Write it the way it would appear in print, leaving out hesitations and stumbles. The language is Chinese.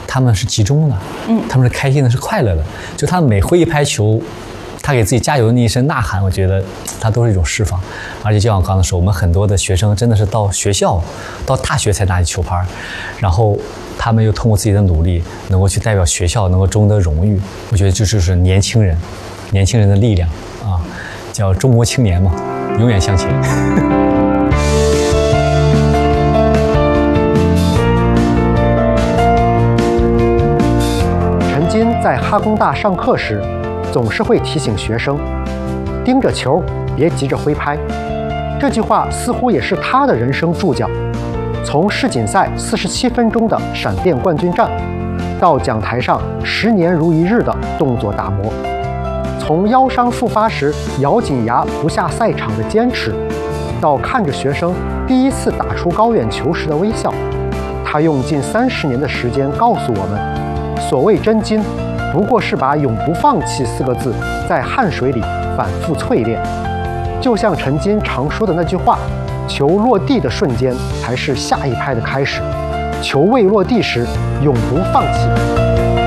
他们是集中的，他们是开心的，是快乐的。就他们每挥一拍球，他给自己加油的那一声呐喊，我觉得他都是一种释放。而且就像我刚才说，我们很多的学生真的是到学校、到大学才拿起球拍，然后他们又通过自己的努力，能够去代表学校，能够终得荣誉。我觉得这就是年轻人的力量啊，叫中国青年嘛，永远向前。 陈金在哈工大上课时，总是会提醒学生，盯着球，别急着挥拍。这句话似乎也是他的人生注脚。从世锦赛47分钟的闪电冠军战，到讲台上10年如一日的动作打磨，从腰伤复发时咬紧牙不下赛场的坚持，到看着学生第一次打出高远球时的微笑，他用近30年的时间告诉我们，所谓真金，不过是把永不放弃4个字在汗水里反复淬炼。就像陈金常说的那句话，球落地的瞬间才是下一拍的开始，球未落地时永不放弃。